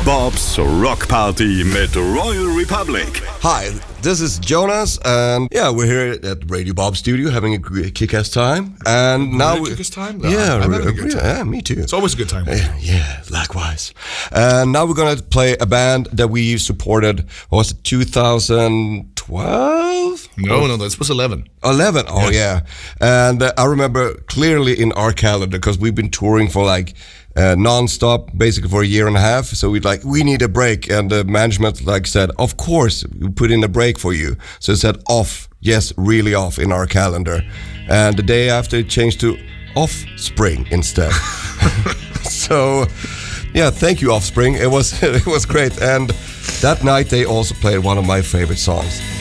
Bob's Rock Party mit Royal Republic. Hi, this is Jonas, and yeah, we're here at Radio Bob Studio having a kick-ass time. And now we kick-ass time? Yeah, I'm having a good time. Yeah, me too. It's always a good time. Yeah, likewise. And now we're gonna play a band that we supported. What was it, 2012? No, this was 11. 11. Oh yeah, and I remember clearly in our calendar because we've been touring for like. Non-stop basically for a year and a half, so we need a break, and the management said, of course we put in a break for you. So it said off, yes, really off in our calendar, and the day after it changed to Offspring instead. So yeah, thank you Offspring, it was great. And that night they also played one of my favorite songs.